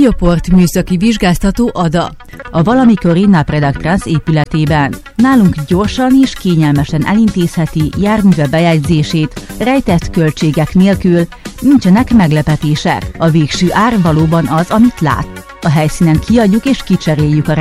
Bioport műszaki vizsgáztató Ada. A valamikori Napredag Trans épületében. Nálunk gyorsan és kényelmesen elintézheti járműve bejegyzését, rejtett költségek nélkül, nincsenek meglepetések. A végső ár valóban az, amit lát. A helyszínen kiadjuk és kicseréljük a